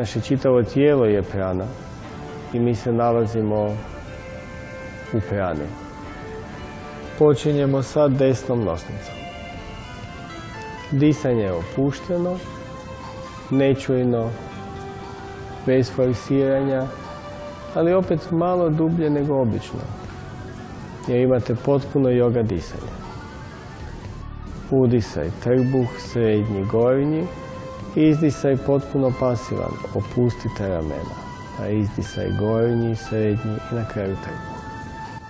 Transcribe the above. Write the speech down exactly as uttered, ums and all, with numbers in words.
Naše čitavo tijelo je prana i mi se nalazimo u prani. Počinjemo sa desnom nosnicom. Disanje je opušteno, nečujno, bez forsiranja, ali opet malo dublje nego obično, jer imate potpuno yoga disanje. Udisaj trbuh, srednji, gornji, izdisaj potpuno pasivan, opustite ramena, a izdisaj gornji, srednji i na kraju trbuh.